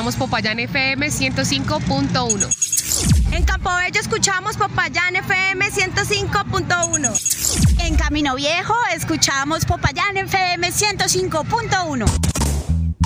escuchamos Popayán FM 105.1. En Campobello escuchamos Popayán FM 105.1. En Camino Viejo escuchamos Popayán FM 105.1.